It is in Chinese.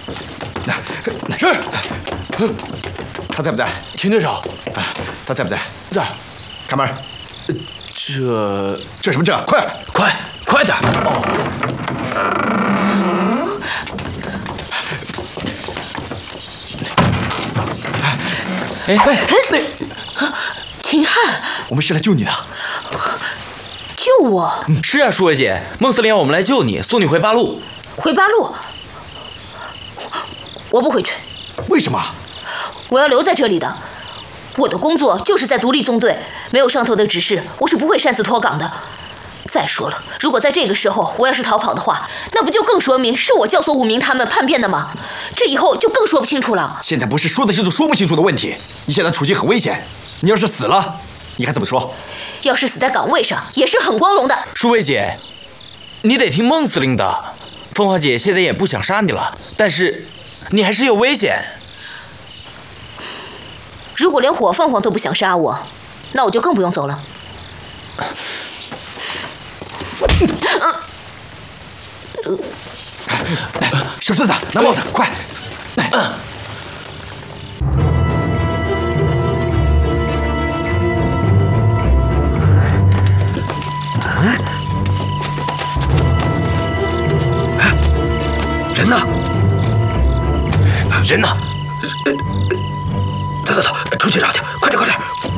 是。 他在不在？ 秦队长， 他在不在？ 在。 开门。这什么这？ 快点！哦。 秦汉， 我们是来救你的。 救我？ 是啊，舒薇姐，孟司令让我们来救你，送你回八路。 回八路？我不回去。 为什么？ 我要留在这里的。我的工作就是在独立纵队，没有上头的指示，我是不会擅自脱岗的。再说了，如果在这个时候我要是逃跑的话，那不就更说明是我教唆武明他们叛变的吗？这以后就更说不清楚了。 现在不是说得清楚说不清楚的问题，你现在处境很危险，你要是死了，你还怎么说？ 要是死在岗位上，也是很光荣的。 舒薇姐，你得听孟司令的。凤凰姐现在也不想杀你了，但是你还是有危险。 如果连火凤凰都不想杀我，那我就更不用走了。 小顺子，拿帽子，快！ 人呢？人呢？走，出去找去！快点！